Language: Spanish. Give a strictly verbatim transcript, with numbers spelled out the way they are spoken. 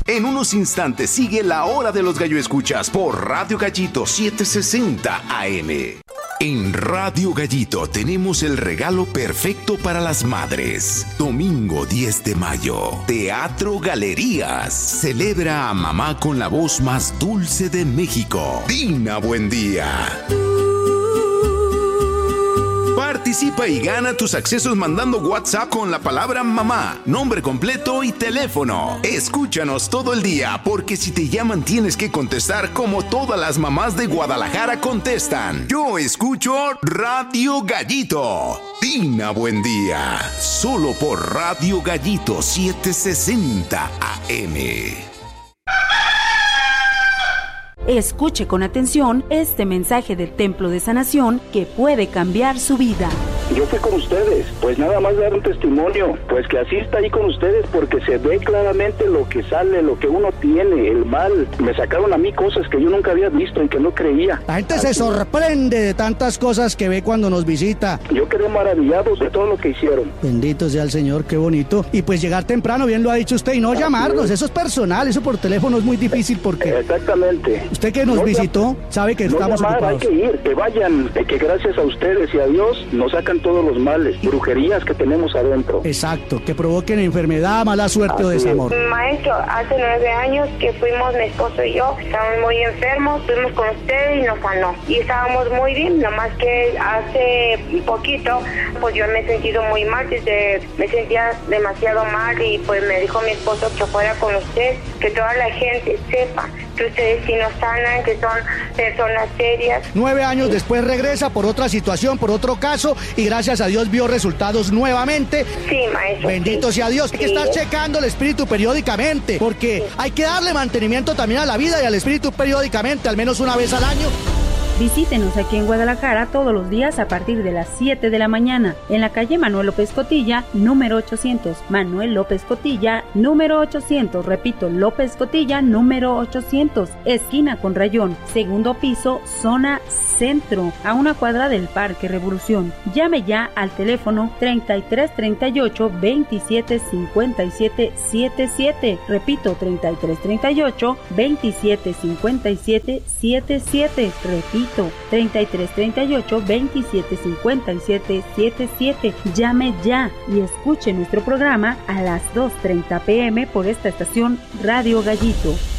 En unos instantes sigue la hora de los gallo escuchas por Radio Gallito setecientos sesenta A M. En Radio Gallito tenemos el regalo perfecto para las madres. Domingo diez de mayo, Teatro Galerías. Celebra a mamá con la voz más dulce de México, Dina Buendía. Participa y gana tus accesos mandando WhatsApp con la palabra mamá, nombre completo y teléfono. Escúchanos todo el día, porque si te llaman tienes que contestar como todas las mamás de Guadalajara contestan. Yo escucho Radio Gallito. Dina Buendía. Solo por Radio Gallito setecientos sesenta A M. Escuche con atención este mensaje del Templo de Sanación que puede cambiar su vida. Yo fui con ustedes, pues nada más dar un testimonio, pues que así está ahí con ustedes, porque se ve claramente lo que sale, lo que uno tiene, el mal. Me sacaron a mí cosas que yo nunca había visto y que no creía. La gente así se sorprende de tantas cosas que ve cuando nos visita. Yo quedé maravillado de todo lo que hicieron. Bendito sea el Señor, qué bonito. Y pues llegar temprano, bien lo ha dicho usted, y no así llamarnos, es. Eso es personal, eso por teléfono es muy difícil porque... Exactamente. Usted que nos no visitó, sabe que no estamos llamar, ocupados. Hay que ir, que vayan, que gracias a ustedes y a Dios nos sacan todos los males, brujerías que tenemos adentro. Exacto, que provoquen enfermedad, mala suerte Así o desamor. Es. Maestro, hace nueve años que fuimos mi esposo y yo, estábamos muy enfermos, fuimos con usted y nos sanó. Y estábamos muy bien, nomás que hace poquito, pues yo me he sentido muy mal, desde, me sentía demasiado mal y pues me dijo mi esposo que fuera con usted, que toda la gente sepa que ustedes sí nos sanan, que son personas serias. Nueve años después regresa por otra situación, por otro caso, y gracias a Dios vio resultados nuevamente. Sí, maestro. Bendito sí. sea Dios. Hay que sí. estar checando el espíritu periódicamente, porque sí. hay que darle mantenimiento también a la vida y al espíritu periódicamente, al menos una vez al año. Visítenos aquí en Guadalajara todos los días a partir de las siete de la mañana, en la calle Manuel López Cotilla, número ochocientos. Manuel López Cotilla, número ochocientos. Repito, López Cotilla, número ochocientos. Esquina con Rayón, segundo piso, zona centro, a una cuadra del Parque Revolución. Llame ya al teléfono treinta y tres treinta y ocho veintisiete cincuenta y siete setenta y siete. Repito, treinta y tres treinta y ocho veintisiete cincuenta y siete setenta y siete. Repito, treinta y tres treinta y ocho veintisiete cincuenta y siete setenta y siete. Llame ya y escuche nuestro programa a las dos treinta p m por esta estación Radio Gallito.